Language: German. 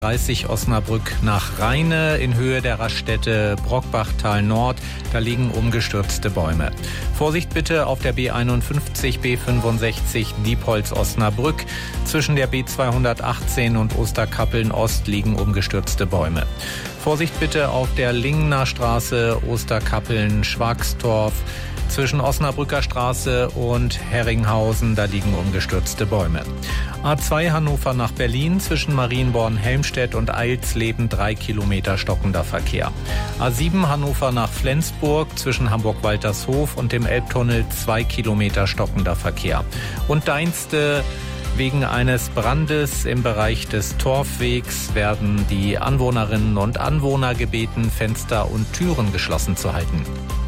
30 Osnabrück nach Rheine in Höhe der Raststätte Brockbachtal Nord. Da liegen umgestürzte Bäume. Vorsicht bitte auf der B51, B65 Diepholz-Osnabrück. Zwischen der B218 und Osterkappeln Ost liegen umgestürzte Bäume. Vorsicht bitte auf der Lingener Straße, Osterkappeln-Schwagstorf. Zwischen Osnabrücker Straße und Herringhausen, da liegen umgestürzte Bäume. A2 Hannover nach Berlin, zwischen Marienborn-Helmstedt und Eilsleben 3 Kilometer stockender Verkehr. A7 Hannover nach Flensburg, zwischen Hamburg-Waltershof und dem Elbtunnel 2 Kilometer stockender Verkehr. Und Deinste: wegen eines Brandes im Bereich des Torfwegs werden die Anwohnerinnen und Anwohner gebeten, Fenster und Türen geschlossen zu halten.